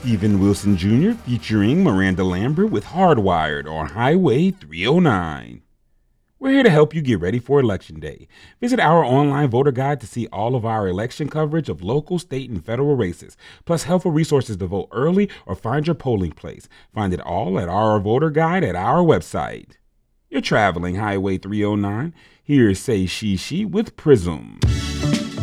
Steven Wilson Jr. featuring Miranda Lambert with Hardwired on Highway 309. We're here to help you get ready for Election Day. Visit our online voter guide to see all of our election coverage of local, state, and federal races, plus helpful resources to vote early or find your polling place. Find it all at our voter guide at our website. You're traveling Highway 309. Here's Say She with Prism.